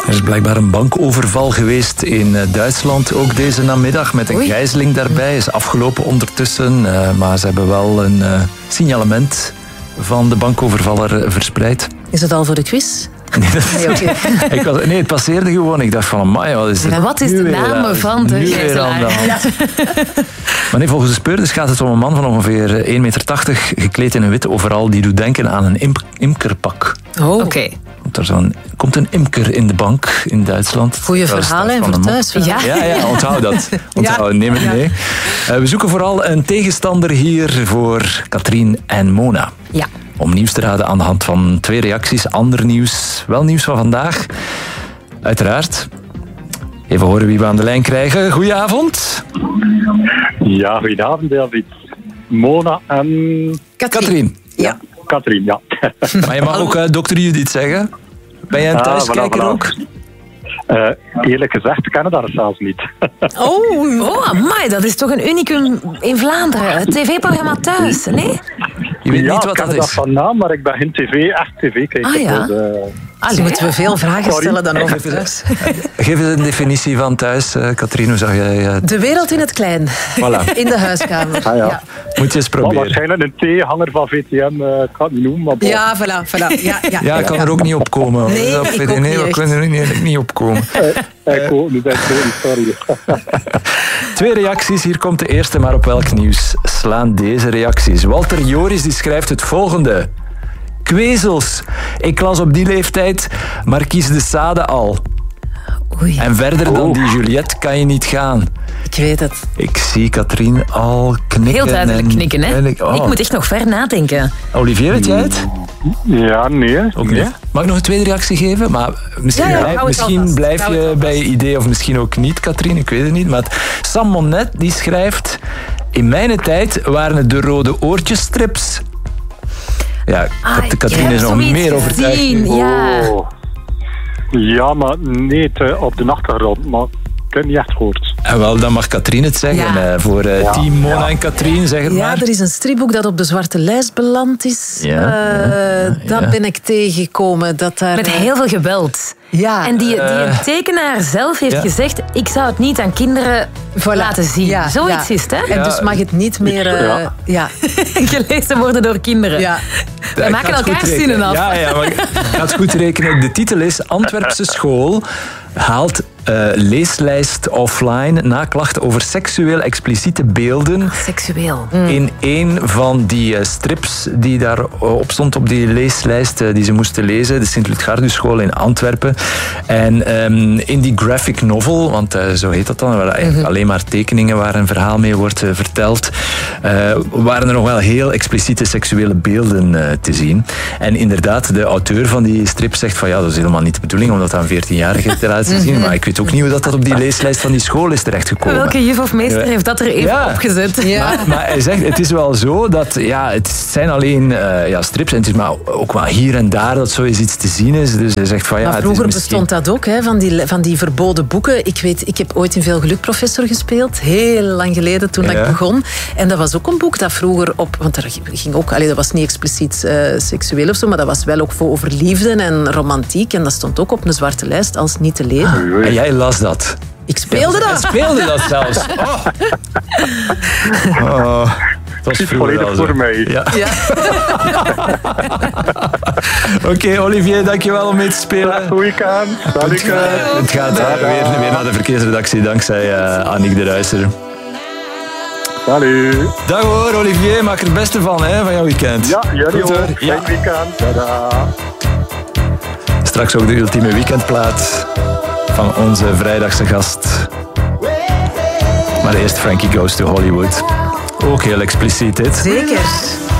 Er is blijkbaar een bankoverval geweest in Duitsland, ook deze namiddag, met een gijzeling daarbij. Is afgelopen ondertussen, maar ze hebben wel een signalement van de bankovervaller verspreid. Is het al voor de quiz? Nee, het passeerde gewoon. Ik dacht van, amai, wat is het? En wat is de naam van de gijzelaar? Maar nee, volgens de speurders gaat het om een man van ongeveer 1,80 meter, gekleed in een witte overal, die doet denken aan een imkerpak. Oké. Er komt een imker in de bank in Duitsland. Goeie verhalen en voor thuis. Ja, onthoud dat. Neem het mee. We zoeken vooral een tegenstander hier voor Katrien en Mona. Ja. Om nieuws te raden aan de hand van 2 reacties. Ander nieuws, wel nieuws van vandaag. Uiteraard. Even horen wie we aan de lijn krijgen. Goedenavond. Ja, goedenavond David. Mona en... Katrien. Ja. Katrien, ja. Maar je mag ook dokter Judith zeggen. Ben jij een thuiskijker ook? Eerlijk gezegd, ik ken het daar zelfs niet. Amai, dat is toch een unicum in Vlaanderen. Het tv-programma Thuis, nee? Je weet niet wat dat is. Ik ken dat van naam, maar ik ben geen echt tv-kijker. Dus, moeten we veel vragen stellen dan over Thuis. Geef eens een definitie van Thuis, Katrien. Hoe zag jij... De wereld in het klein. Voilà. In de huiskamer. Ja. Moet je eens proberen. Waarschijnlijk een tegenhanger van VTM, ik kan het niet noemen. Maar ja, voilà. Ja, ik kan er ook niet op komen. Nee, ik kan er niet op komen. Ik ook niet, sorry. 2 reacties, hier komt de eerste, maar op welk nieuws slaan deze reacties? Walter Joris die schrijft het volgende. Kwezels. Ik las op die leeftijd Marquise de Sade al. Oei. En verder dan die Juliette kan je niet gaan. Ik weet het. Ik zie Katrien al knikken. Heel duidelijk knikken, hè? Ik moet echt nog ver nadenken. Olivier, weet jij het? Ja, nee. Ook niet. Mag ik nog een tweede reactie geven? Maar misschien blijf je bij je idee, of misschien ook niet, Katrien. Ik weet het niet. Maar Sam Monnet die schrijft... In mijn tijd waren het de rode oortjesstrips. Ja, Katrien is nog meer overtuigd. Ja, maar nee, op de achtergrond. Maar ik heb het niet echt gehoord. En wel, dan mag Katrien het zeggen. Voor team Mona en Katrien, zeg het maar. Ja, er is een stripboek dat op de zwarte lijst beland is. Dat ben ik tegengekomen. Met heel veel geweld. Ja. En die tekenaar zelf heeft gezegd... ik zou het niet aan kinderen laten zien. Ja. Zoiets is het, hè? En dus mag het niet meer gelezen worden door kinderen. Ja. Wij maken elkaar zinnen af. Ja, maar ik ga het goed rekenen. De titel is Antwerpse school haalt leeslijst offline na klachten over seksueel expliciete beelden. Seksueel. In een van die strips die daar op stond op die leeslijst die ze moesten lezen, de Sint-Ludgardus-school in Antwerpen. En in die graphic novel, want zo heet dat dan, waar eigenlijk alleen maar tekeningen waar een verhaal mee wordt verteld, waren er nog wel heel expliciete seksuele beelden te zien. En inderdaad, de auteur van die strip zegt van dat is helemaal niet de bedoeling om dat aan 14-jarigen te laten zien, maar ik weet ook niet hoe dat op die leeslijst van die school is terechtgekomen. Welke juf of meester heeft dat er even opgezet? Ja. Maar hij zegt, het is wel zo dat het zijn alleen strips en het is maar ook wel hier en daar dat zo iets te zien is. Dus hij zegt van maar vroeger bestond dat ook, hè, van die verboden boeken. Ik heb ooit in Veel Geluk Professor gespeeld, heel lang geleden toen ik begon. En dat was ook een boek dat vroeger want er ging ook, dat was niet expliciet seksueel of zo, maar dat was wel ook over liefde en romantiek. En dat stond ook op een zwarte lijst als niet te lezen. En jij las dat? Ik speelde dat. Hij speelde dat zelfs. Dat is volledig voor mij. Ja. Oké, Olivier, dankjewel om mee te spelen. Goed weekend. Het gaat weer naar de verkeersredactie dankzij Annick de Ruijser. Salut. Dag hoor, Olivier. Maak er het beste van jouw weekend. Ja, jullie ook. Fijn weekend. Tada. Straks ook de ultieme weekendplaat van onze vrijdagse gast. Maar eerst Frankie Goes to Hollywood. Ook heel expliciet dit. Zeker.